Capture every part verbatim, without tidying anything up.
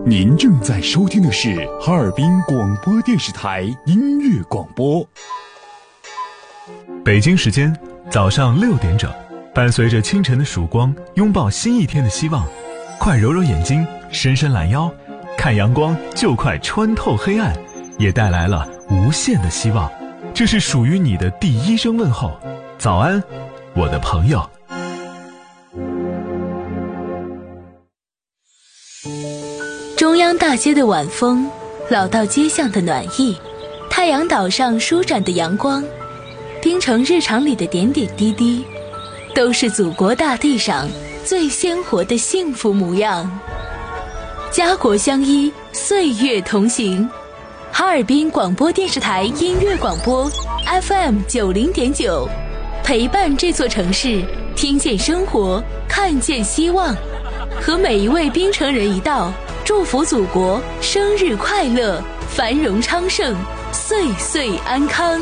您正在收听的是哈尔滨广播电视台音乐广播。 北京时间早上六点整，伴随着清晨的曙光，拥抱新一天的希望。快揉揉眼睛，伸伸懒腰，看阳光就快穿透黑暗，也带来了无限的希望。这是属于你的第一声问候，早安，我的朋友。 中央大街的晚风，老道街巷的暖意，太阳岛上舒展的阳光，冰城日常里的点点滴滴，都是祖国大地上最鲜活的幸福模样。家国相依，岁月同行。哈尔滨广播电视台音乐广播 F M 九零点九，陪伴这座城市，听见生活，看见希望，和每一位冰城人一道，祝福祖国生日快乐，繁荣昌盛，岁岁安康。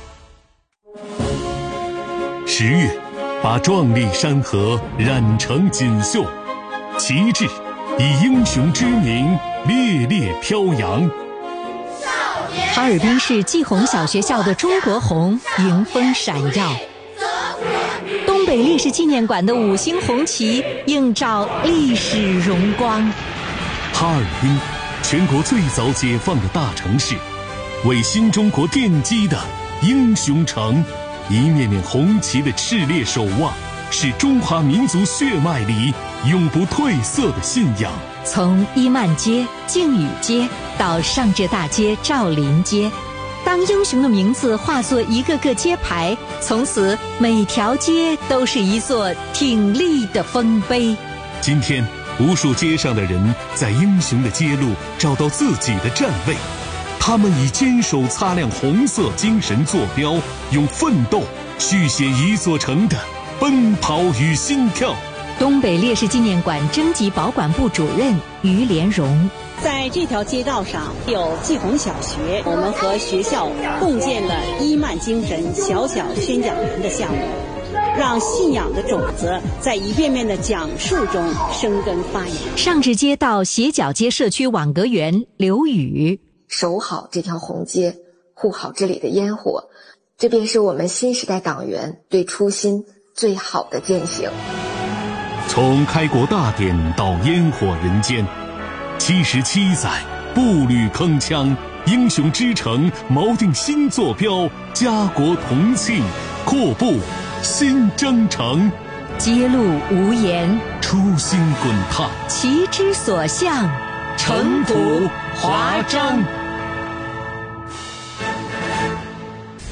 十月，把壮丽山河染成锦绣，旗帜以英雄之名烈烈飘扬。 哈尔滨市季红小学校的中国红迎风闪耀，东北烈士纪念馆的五星红旗映照历史荣光。 哈尔滨，全国最早解放的大城市，为新中国奠基的英雄城，一面面红旗的炽烈守望，是中华民族血脉里永不褪色的信仰。 从伊曼街、靖宇街到上浙大街、赵林街，当英雄的名字化作一个个街牌，从此每条街都是一座挺立的丰碑。 今天，无数街上的人在英雄的街路找到自己的站位，他们以坚守擦亮红色精神坐标，用奋斗续写一座城的奔跑与心跳。 东北烈士纪念馆征集保管部主任于连荣， 在这条街道上有季红小学，我们和学校共建了伊曼精神小小宣讲员的项目，让信仰的种子在一遍遍的讲述中生根发芽。 上至街道斜角街社区网格员刘宇， 守好这条红街，护好这里的烟火，这便是我们新时代党员对初心最好的践行。 从开国大典到烟火人间，七十七载步履铿锵，英雄之城锚定新坐标，家国同庆，阔步新征程。 街路无言， 初心滚烫， 旗之所向， 尘土华章。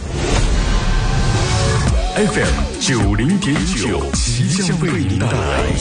F M 九零点九，即将为您带来